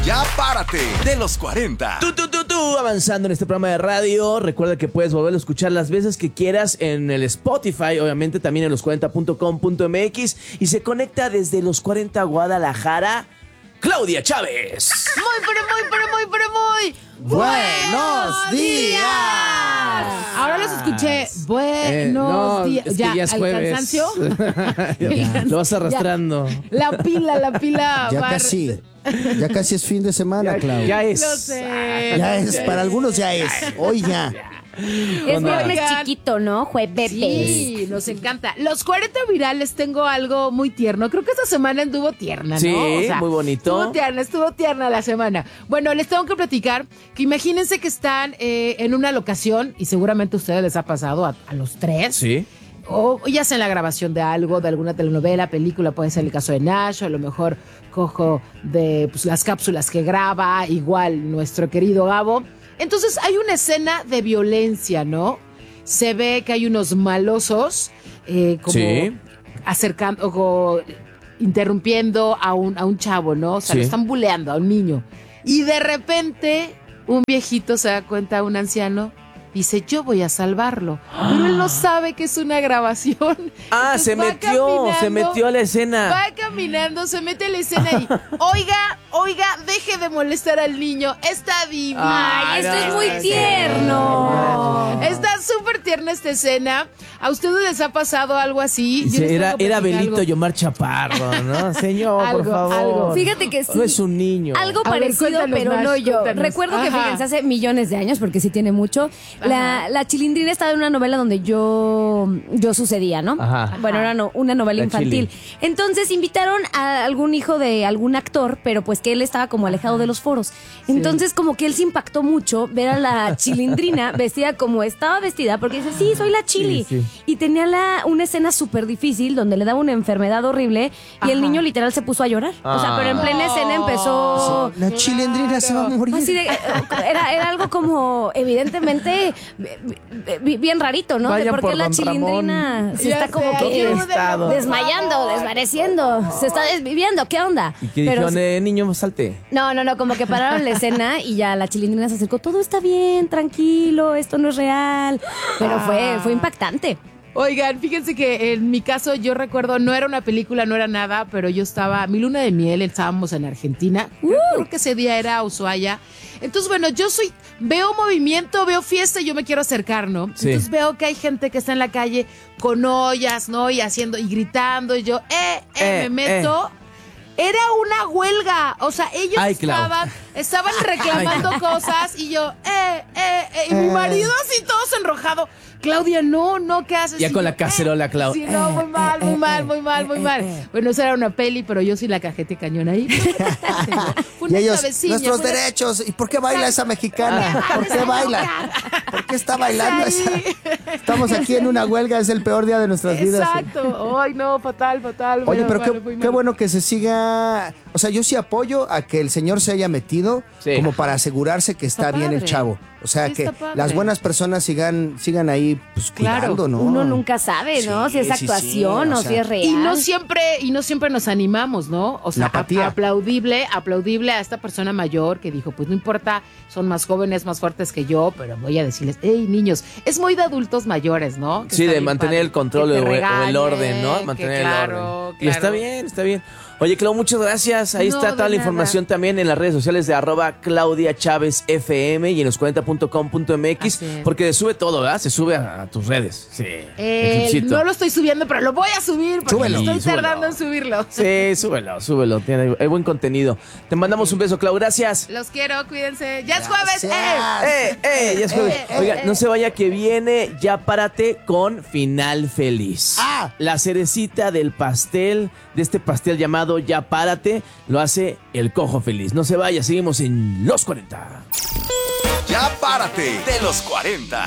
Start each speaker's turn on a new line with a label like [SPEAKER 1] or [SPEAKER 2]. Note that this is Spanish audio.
[SPEAKER 1] Ya párate de los 40.
[SPEAKER 2] Tú, avanzando en este programa de radio. Recuerda que puedes volverlo a escuchar las veces que quieras en el Spotify, obviamente también en los40.com.mx, y se conecta desde los 40 Guadalajara, Claudia Chávez.
[SPEAKER 3] Muy buenos días. Ahora los escuché. Buenos días.
[SPEAKER 2] Es que ya es
[SPEAKER 3] ¿el
[SPEAKER 2] jueves.
[SPEAKER 3] cansancio?
[SPEAKER 2] Lo vas arrastrando.
[SPEAKER 3] La pila.
[SPEAKER 4] Ya casi es fin de semana, Clau.
[SPEAKER 2] Ya es.
[SPEAKER 3] Lo sé.
[SPEAKER 4] Ya es, para algunos ya es. Hoy ya.
[SPEAKER 5] Es viernes chiquito, ¿no? Jueves.
[SPEAKER 3] Sí, nos encanta. Los 40 virales, tengo algo muy tierno. Creo que esta semana anduvo tierna, ¿no?
[SPEAKER 2] Sí, muy bonito.
[SPEAKER 3] Estuvo tierna la semana. Bueno, les tengo que platicar que imagínense que están en una locación, y seguramente a ustedes les ha pasado a los tres.
[SPEAKER 2] Sí.
[SPEAKER 3] O ya sea en la grabación de algo, de alguna telenovela, película, puede ser el caso de Nash, o a lo mejor cojo de las cápsulas que graba, igual nuestro querido Gabo. Entonces hay una escena de violencia, ¿no? Se ve que hay unos malosos como acercando, o interrumpiendo a un chavo, ¿no? O sea, lo están buleando a un niño. Y de repente un viejito se da cuenta, un anciano, dice, yo voy a salvarlo. Pero él no sabe que es una grabación.
[SPEAKER 2] Ah, se metió a la escena.
[SPEAKER 3] Va caminando, se mete a la escena y, oiga, deje de molestar al niño. Está divino.
[SPEAKER 5] Ay, esto es muy tierno.
[SPEAKER 3] Está súper tierna esta escena. ¿A ustedes les ha pasado algo así?
[SPEAKER 2] Sí, era Belito Yomar Chaparro, ¿no? Señor, por favor.
[SPEAKER 5] Fíjate que sí.
[SPEAKER 2] No es un niño.
[SPEAKER 5] Algo
[SPEAKER 3] A ver,
[SPEAKER 5] parecido,
[SPEAKER 3] cuéntanos
[SPEAKER 5] pero
[SPEAKER 3] más,
[SPEAKER 5] no yo.
[SPEAKER 3] cuéntanos.
[SPEAKER 5] Recuerdo que,
[SPEAKER 3] Ajá.
[SPEAKER 5] fíjense, hace millones de años, porque sí tiene mucho. La Chilindrina estaba en una novela donde yo sucedía, ¿no?
[SPEAKER 2] Ajá.
[SPEAKER 5] Bueno, era una novela
[SPEAKER 2] La
[SPEAKER 5] infantil.
[SPEAKER 2] Chili.
[SPEAKER 5] Entonces invitaron a algún hijo de algún actor, pero pues que él estaba como alejado de los foros. Entonces como que él se impactó mucho ver a la Chilindrina vestida como estaba vestida, porque dice, sí, soy la Chili.
[SPEAKER 2] Sí.
[SPEAKER 5] Y tenía una escena súper difícil donde le daba una enfermedad horrible y el niño literal se puso a llorar. O sea, pero en plena escena empezó...
[SPEAKER 4] La chilindrina se va a morir.
[SPEAKER 5] Así de, era algo como evidentemente bien rarito, ¿no?
[SPEAKER 2] Vayan
[SPEAKER 5] De por
[SPEAKER 2] por
[SPEAKER 5] qué la
[SPEAKER 2] don
[SPEAKER 5] Chilindrina
[SPEAKER 2] Ramón.
[SPEAKER 5] se
[SPEAKER 3] Ya
[SPEAKER 5] está como
[SPEAKER 3] sé,
[SPEAKER 5] que
[SPEAKER 3] ayúdenme,
[SPEAKER 5] desmayando, desvaneciendo, se está desviviendo, ¿qué onda?
[SPEAKER 2] Y que dijeron, niño, salte.
[SPEAKER 5] No, como que pararon la escena y ya la Chilindrina se acercó, todo está bien, tranquilo, esto no es real, pero fue impactante.
[SPEAKER 3] Oigan, fíjense que en mi caso yo recuerdo, no era una película, no era nada, pero yo estaba, mi luna de miel, estábamos en Argentina, creo que ese día era Ushuaia. Entonces, bueno, veo movimiento, veo fiesta y yo me quiero acercar, ¿no?
[SPEAKER 2] Sí.
[SPEAKER 3] Entonces veo que hay gente que está en la calle con ollas, ¿no? Y gritando, y yo, me meto. Era una huelga, o sea, ellos estaban reclamando cosas y yo, y mi marido así todo enrojado. Claudia, no, ¿qué haces?
[SPEAKER 2] Ya con la cacerola, Claudia.
[SPEAKER 3] Sí, no, muy mal. Bueno, esa era una peli, pero yo sí la cajete cañón ahí. Fue
[SPEAKER 4] Y
[SPEAKER 3] una
[SPEAKER 4] ellos,
[SPEAKER 3] travesilla,
[SPEAKER 4] nuestros
[SPEAKER 3] fue una-
[SPEAKER 4] derechos. ¿Y por qué baila esa mexicana? ¿Por qué baila? ¿Por qué está bailando esa? Estamos aquí en una huelga, es el peor día de nuestras vidas.
[SPEAKER 3] Exacto. Ay, no, fatal.
[SPEAKER 4] Oye, pero
[SPEAKER 3] muy
[SPEAKER 4] qué
[SPEAKER 3] mal.
[SPEAKER 4] bueno que se siga. O sea, yo sí apoyo a que el señor se haya metido como para asegurarse que está bien el
[SPEAKER 3] padre.
[SPEAKER 4] chavo. O sea,
[SPEAKER 3] Sí,
[SPEAKER 4] que
[SPEAKER 3] está padre.
[SPEAKER 4] las buenas personas sigan ahí pues,
[SPEAKER 3] Claro.
[SPEAKER 4] cuidando, ¿no?
[SPEAKER 5] Uno nunca sabe, ¿no? Si es
[SPEAKER 4] Sí, sí,
[SPEAKER 5] actuación
[SPEAKER 4] o
[SPEAKER 5] o
[SPEAKER 4] sea,
[SPEAKER 5] si es real.
[SPEAKER 3] Y no siempre nos animamos, ¿no? O sea,
[SPEAKER 4] La apatía.
[SPEAKER 3] aplaudible a esta persona mayor que dijo, pues no importa, son más jóvenes, más fuertes que yo, pero voy a decirles, hey, niños, es muy de adultos mayores, ¿no? Que
[SPEAKER 2] Sí,
[SPEAKER 3] está
[SPEAKER 2] de
[SPEAKER 3] bien
[SPEAKER 2] mantener
[SPEAKER 3] padre,
[SPEAKER 2] el control
[SPEAKER 3] que
[SPEAKER 2] o
[SPEAKER 3] te
[SPEAKER 2] el
[SPEAKER 3] regañen,
[SPEAKER 2] orden, ¿no?
[SPEAKER 3] que
[SPEAKER 2] Mantener el orden. Y
[SPEAKER 3] claro.
[SPEAKER 2] está bien. Oye, Clau, muchas gracias. Ahí
[SPEAKER 3] No,
[SPEAKER 2] está
[SPEAKER 3] de
[SPEAKER 2] toda la
[SPEAKER 3] nada.
[SPEAKER 2] información también en las redes sociales de @Claudia Chávez FM y en los40.com.mx,
[SPEAKER 3] Así es.
[SPEAKER 2] porque sube todo, ¿verdad? Se sube a tus redes. Sí. el clipcito.
[SPEAKER 3] No lo estoy subiendo, pero lo voy a subir porque
[SPEAKER 4] Súbelo.
[SPEAKER 3] estoy
[SPEAKER 2] Súbelo.
[SPEAKER 3] tardando en subirlo.
[SPEAKER 2] Sí, súbelo. Hay buen contenido. Te mandamos un beso, Clau. Gracias.
[SPEAKER 3] Los quiero, cuídense. Ya es jueves.
[SPEAKER 4] Gracias.
[SPEAKER 2] Ya es jueves. Oiga, no se vaya que viene Ya Párate con Final Feliz. La cerecita del pastel, de este pastel llamado Ya Párate, lo hace el Cojo Feliz. No se vaya, seguimos en Los 40.
[SPEAKER 1] Ya párate de los 40.